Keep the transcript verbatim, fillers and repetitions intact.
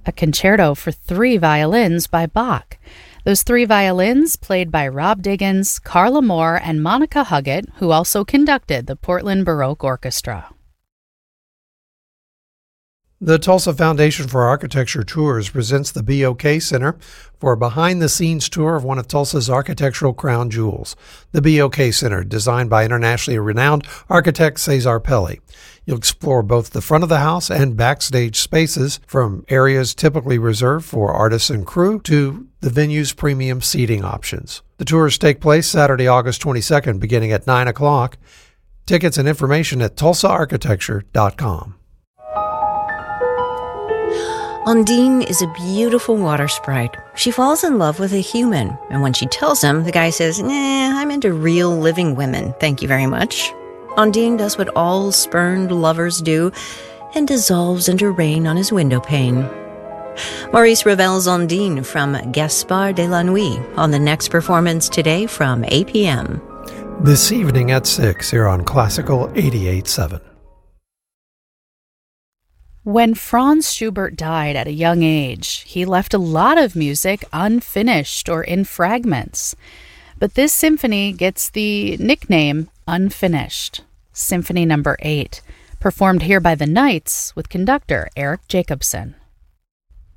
a concerto for three violins by Bach. Those three violins played by Rob Diggins, Carla Moore, and Monica Huggett, who also conducted the Portland Baroque Orchestra. The Tulsa Foundation for Architecture Tours presents the B O K Center for a behind-the-scenes tour of one of Tulsa's architectural crown jewels, the B O K Center, designed by internationally renowned architect Cesar Pelli. You'll explore both the front of the house and backstage spaces, from areas typically reserved for artists and crew to the venue's premium seating options. The tours take place Saturday, August twenty-second, beginning at nine o'clock. Tickets and information at tulsa architecture dot com. Undine is a beautiful water sprite. She falls in love with a human, and when she tells him, the guy says, nah, I'm into real living women, thank you very much. Undine does what all spurned lovers do and dissolves into rain on his window pane. Maurice Ravel's Undine from Gaspard de la Nuit on the next performance today from eight p.m. This evening at six here on Classical eighty-eight point seven. When Franz Schubert died at a young age, he left a lot of music unfinished or in fragments. But this symphony gets the nickname Unfinished. Symphony number eight, performed here by the Knights with conductor Eric Jacobson.